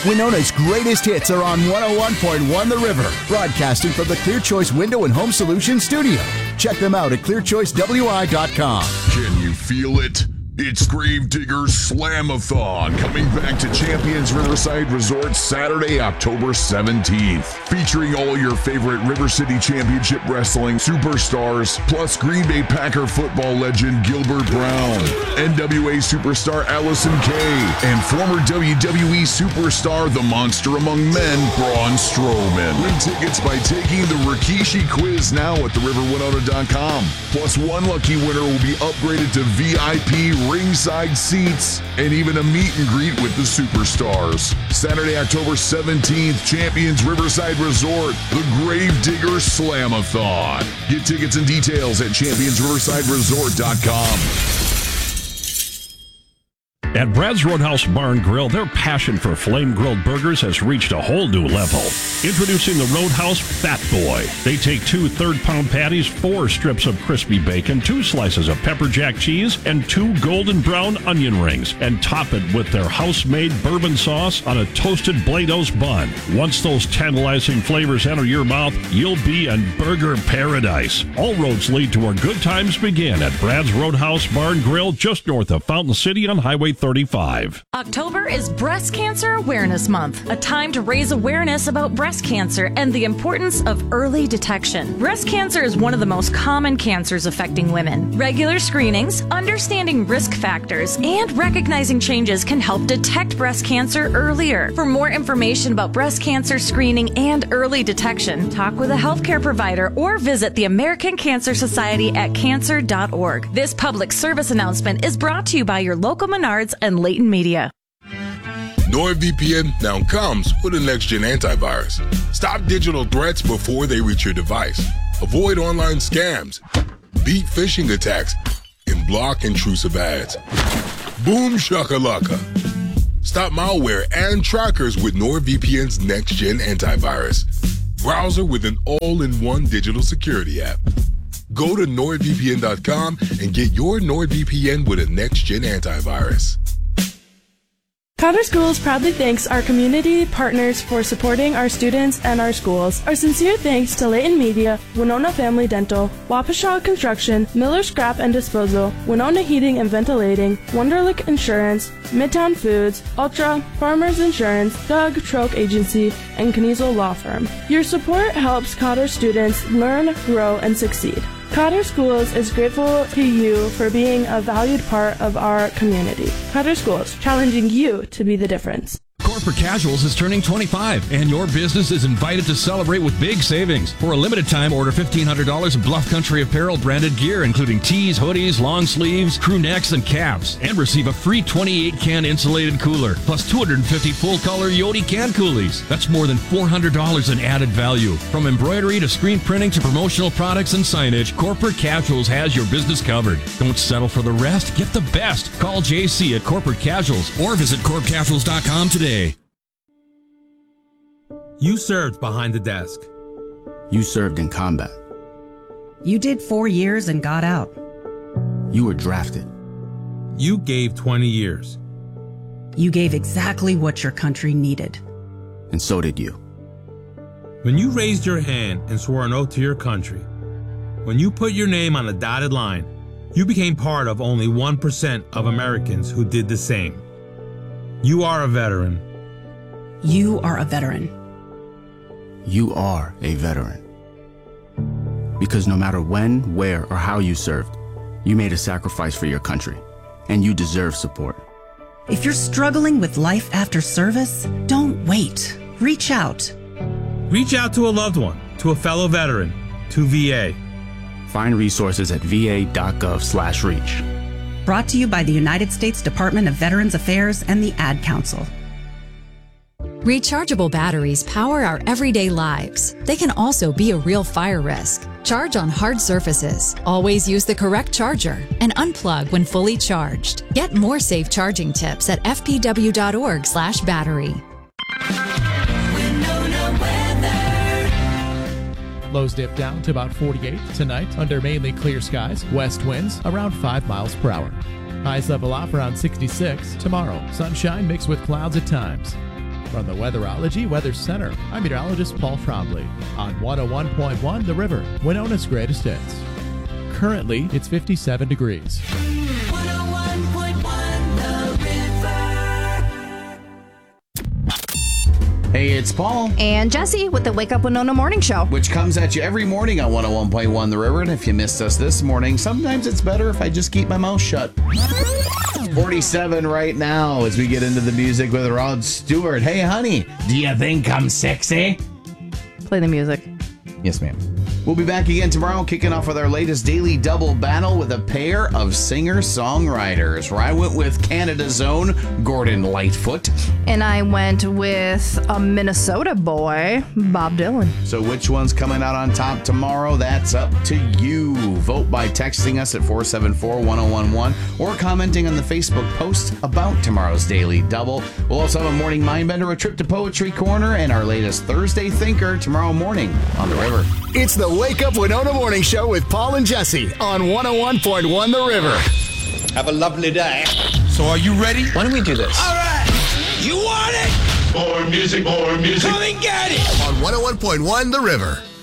Winona's greatest hits are on 101.1 The River, broadcasting from the Clear Choice Window and Home Solutions studio. Check them out at clearchoicewi.com. Can you feel it? It's Gravedigger Slamathon coming back to Champions Riverside Resort Saturday, October 17th. Featuring all your favorite River City Championship Wrestling superstars, plus Green Bay Packer football legend Gilbert Brown, NWA superstar Allison Kay, and former WWE superstar, the Monster Among Men, Braun Strowman. Win tickets by taking the Rikishi quiz now at theriverwinona.com. Plus, one lucky winner will be upgraded to VIP ringside seats, and even a meet and greet with the superstars. Saturday, October 17th, Champions Riverside Resort, the Gravedigger Slamathon. Get tickets and details at championsriversideresort.com. At Brad's Roadhouse Bar and Grill, their passion for flame-grilled burgers has reached a whole new level. Introducing the Roadhouse Fat Boy. They take 2 third-pound patties, 4 strips of crispy bacon, 2 slices of pepper jack cheese, and 2 golden brown onion rings, and top it with their house-made bourbon sauce on a toasted Blados bun. Once those tantalizing flavors enter your mouth, you'll be in burger paradise. All roads lead to where good times begin at Brad's Roadhouse Bar and Grill, just north of Fountain City on Highway 35. October is Breast Cancer Awareness Month, a time to raise awareness about breast cancer and the importance of early detection. Breast cancer is one of the most common cancers affecting women. Regular screenings, understanding risk factors, and recognizing changes can help detect breast cancer earlier. For more information about breast cancer screening and early detection, talk with a healthcare provider or visit the American Cancer Society at cancer.org. This public service announcement is brought to you by your local Menards and Leighton Media. NordVPN now comes with a next-gen antivirus. Stop digital threats before they reach your device. Avoid online scams, beat phishing attacks, and block intrusive ads. Boom shakalaka. Stop malware and trackers with NordVPN's next-gen antivirus. Browser with an all-in-one digital security app. Go to NordVPN.com and get your NordVPN with a next-gen antivirus. Cotter Schools proudly thanks our community partners for supporting our students and our schools. Our sincere thanks to Leighton Media, Winona Family Dental, Waukesha Construction, Miller Scrap and Disposal, Winona Heating and Ventilating, Wunderlich Insurance, Midtown Foods, Ultra, Farmers Insurance, Doug Troke Agency, and Kniezel Law Firm. Your support helps Cotter students learn, grow, and succeed. Cotter Schools is grateful to you for being a valued part of our community. Cotter Schools, challenging you to be the difference. Corporate Casuals is turning 25, and your business is invited to celebrate with big savings. For a limited time, order $1,500 of Bluff Country Apparel branded gear, including tees, hoodies, long sleeves, crew necks, and caps, and receive a free 28-can insulated cooler, plus 250 full-color Yodi can coolies. That's more than $400 in added value. From embroidery to screen printing to promotional products and signage, Corporate Casuals has your business covered. Don't settle for the rest. Get the best. Call JC at Corporate Casuals or visit corpcasuals.com today. You served behind the desk. You served in combat. You did 4 years and got out. You were drafted. You gave 20 years. You gave exactly what your country needed. And so did you. When you raised your hand and swore an oath to your country, when you put your name on a dotted line, you became part of only 1% of Americans who did the same. You are a veteran. You are a veteran. You are a veteran. Because no matter when, where, or how you served, you made a sacrifice for your country, and you deserve support. If you're struggling with life after service, don't wait. Reach out. Reach out to a loved one, to a fellow veteran, to VA. Find resources at va.gov/reach. Brought to you by the United States Department of Veterans Affairs and the Ad Council. Rechargeable batteries power our everyday lives. They can also be a real fire risk. Charge on hard surfaces. Always use the correct charger and unplug when fully charged. Get more safe charging tips at fpw.org/battery. Lows dip down to about 48 tonight under mainly clear skies. West winds around 5 miles per hour. Highs level off around 66 tomorrow. Sunshine mixed with clouds at times. From the Weatherology Weather Center, I'm meteorologist Paul Trombley on 101.1 The River, Winona's greatest hits. Currently, it's 57 degrees. 101.1 The River. Hey, it's Paul. And Jesse with the Wake Up Winona Morning Show. Which comes at you every morning on 101.1 The River. And if you missed us this morning, sometimes it's better if I just keep my mouth shut. 47 right now as we get into the music with Rod Stewart. Hey, honey, do you think I'm sexy? Play the music. Yes, ma'am. We'll be back again tomorrow, kicking off with our latest daily double battle with a pair of singer-songwriters, where I went with Canada's own Gordon Lightfoot. And I went with a Minnesota boy, Bob Dylan. So which one's coming out on top tomorrow? That's up to you. Vote by texting us at 474-1011 or commenting on the Facebook post about tomorrow's daily double. We'll also have a morning mindbender, a trip to Poetry Corner, and our latest Thursday Thinker tomorrow morning on The River. It's the Wake Up Winona Morning Show with Paul and Jesse on 101.1 The River. Have a lovely day. So are you ready? Why don't we do this? All right. You want it? More music, more music. Come and get it. On 101.1 The River.